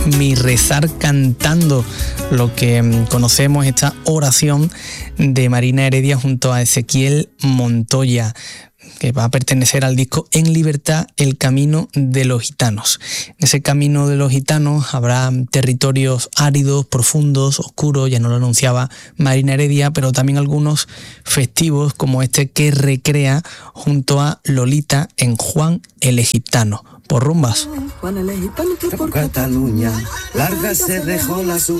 Mi rezar cantando, lo que conocemos, esta oración de Marina Heredia junto a Ezequiel Montoya, que va a pertenecer al disco En Libertad, el camino de los gitanos. En ese camino de los gitanos habrá territorios áridos, profundos, oscuros, ya no lo anunciaba Marina Heredia, pero también algunos festivos como este que recrea junto a Lolita en Juan el Egiptano, por Rumbas. Juan el Egiptano que por Cataluña larga se dejó la